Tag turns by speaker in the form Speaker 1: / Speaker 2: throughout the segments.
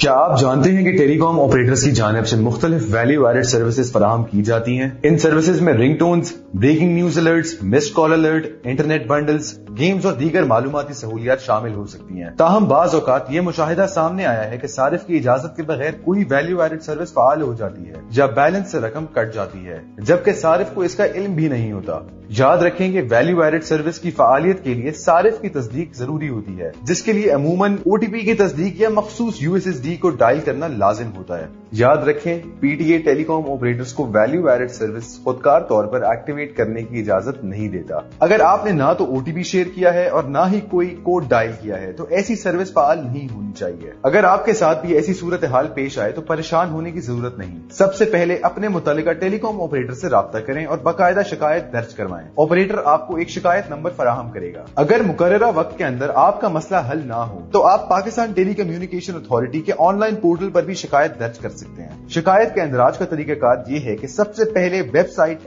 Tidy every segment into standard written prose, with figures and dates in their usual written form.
Speaker 1: کیا آپ جانتے ہیں کہ ٹیلی کام آپریٹرز کی جانب سے مختلف ویلیو ایڈڈ سروسز فراہم کی جاتی ہیں؟ ان سروسز میں رنگ ٹونز، بریکنگ نیوز الرٹس، مسڈ کال الرٹ، انٹرنیٹ بنڈلز، گیمز اور دیگر معلوماتی سہولیات شامل ہو سکتی ہیں۔ تاہم بعض اوقات یہ مشاہدہ سامنے آیا ہے کہ صارف کی اجازت کے بغیر کوئی ویلیو ایڈڈ سروس فعال ہو جاتی ہے یا بیلنس سے رقم کٹ جاتی ہے، جبکہ صارف کو اس کا علم بھی نہیں ہوتا۔ یاد رکھیں کہ ویلیو ایڈڈ سروس کی فعالیت کے لیے صارف کی تصدیق ضروری ہوتی ہے، جس کے لیے عموماً OTP کی تصدیق یا مخصوص USSD کو ڈائل کرنا لازم ہوتا ہے۔ یاد رکھیں PTA ٹیلی کام آپریٹرز کو ویلیو ایڈڈ سروس خودکار طور پر ایکٹیویٹ کرنے کی اجازت نہیں دیتا۔ اگر آپ نے نہ تو OTP شیئر کیا ہے اور نہ ہی کوئی کوڈ ڈائل کیا ہے تو ایسی سروس فعال نہیں ہونی چاہیے۔ اگر آپ کے ساتھ بھی ایسی صورتحال پیش آئے تو پریشان ہونے کی ضرورت نہیں۔ سب سے پہلے اپنے متعلقہ ٹیلی کام آپریٹر سے رابطہ کریں اور باقاعدہ شکایت درج کروائیں۔ آپریٹر آپ کو ایک شکایت نمبر فراہم کرے گا۔ اگر مقررہ وقت کے اندر آپ کا مسئلہ حل نہ ہو تو آپ پاکستان ٹیلی کمیونیکیشن اتھارٹی کے آن لائن پورٹل پر بھی شکایت درج کر سکتے ہیں۔ شکایت کے اندراج کا طریقہ کار یہ ہے کہ سب سے پہلے ویب سائٹ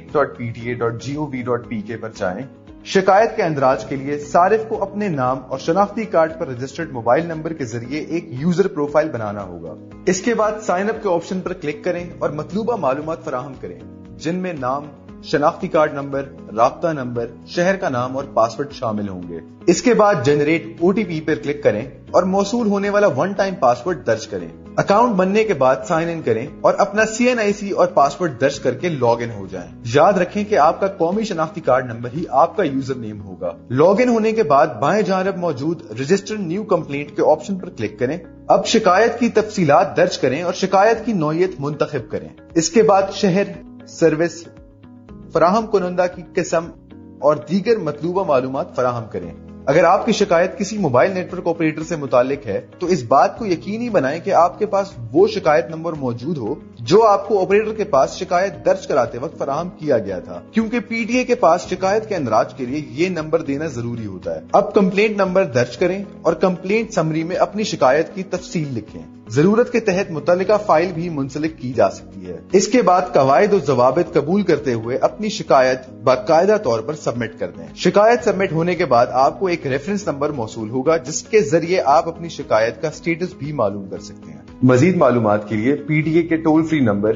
Speaker 1: complaint.pta.gov.pk پر جائیں۔ شکایت کے اندراج کے لیے صارف کو اپنے نام اور شناختی کارڈ پر رجسٹرڈ موبائل نمبر کے ذریعے ایک یوزر پروفائل بنانا ہوگا۔ اس کے بعد سائن اپ کے آپشن پر کلک کریں اور مطلوبہ معلومات فراہم کریں، جن میں نام، شناختی کارڈ نمبر، رابطہ نمبر، شہر کا نام اور پاسورڈ شامل ہوں گے۔ اس کے بعد جنریٹ OTP پر کلک کریں اور موصول ہونے والا ون ٹائم پاسورڈ درج کریں۔ اکاؤنٹ بننے کے بعد سائن ان کریں اور اپنا CNIC اور پاسورڈ درج کر کے لاگ ان ہو جائیں۔ یاد رکھیں کہ آپ کا قومی شناختی کارڈ نمبر ہی آپ کا یوزر نیم ہوگا۔ لاگ ان ہونے کے بعد بائیں جانب موجود رجسٹر نیو کمپلینٹ کے آپشن پر کلک کریں۔ اب شکایت کی تفصیلات درج کریں اور شکایت کی نوعیت منتخب کریں۔ اس کے بعد شہر، سروس، فراہم کنندہ کی قسم اور دیگر مطلوبہ معلومات فراہم کریں۔ اگر آپ کی شکایت کسی موبائل نیٹ ورک آپریٹر سے متعلق ہے تو اس بات کو یقینی بنائیں کہ آپ کے پاس وہ شکایت نمبر موجود ہو جو آپ کو آپریٹر کے پاس شکایت درج کراتے وقت فراہم کیا گیا تھا، کیونکہ PTA کے پاس شکایت کے اندراج کے لیے یہ نمبر دینا ضروری ہوتا ہے۔ اب کمپلینٹ نمبر درج کریں اور کمپلینٹ سمری میں اپنی شکایت کی تفصیل لکھیں۔ ضرورت کے تحت متعلقہ فائل بھی منسلک کی جا سکتی ہے۔ اس کے بعد قواعد و ضوابط قبول کرتے ہوئے اپنی شکایت باقاعدہ طور پر سبمٹ کر دیں۔ شکایت سبمٹ ہونے کے بعد آپ کو ایک ریفرنس نمبر موصول ہوگا جس کے ذریعے آپ اپنی شکایت کا سٹیٹس بھی معلوم کر سکتے ہیں۔ مزید معلومات کے لیے PTA کے ٹول فری نمبر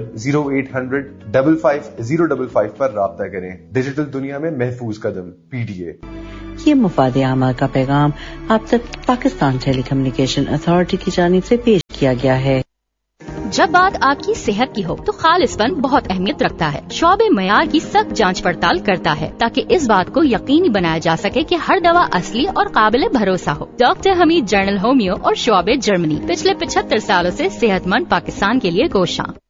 Speaker 1: 0800-55-055 پر رابطہ کریں۔ ڈیجیٹل دنیا میں محفوظ قدم، PTA۔
Speaker 2: یہ مفاد عامہ کا پیغام آپ تک پاکستان ٹیلی کمیونیکیشن اتھارٹی کی جانب سے پیش کیا گیا ہے۔
Speaker 3: جب بات آپ کی صحت کی ہو تو خالص فن بہت اہمیت رکھتا ہے۔ شعبے معیار کی سخت جانچ پڑتال کرتا ہے تاکہ اس بات کو یقینی بنایا جا سکے کہ ہر دوا اصلی اور قابل بھروسہ ہو۔ ڈاکٹر حمید، جنرل ہومیو اور شعبے جرمنی، پچھلے 75 سالوں سے صحت مند پاکستان کے لیے کوشاں۔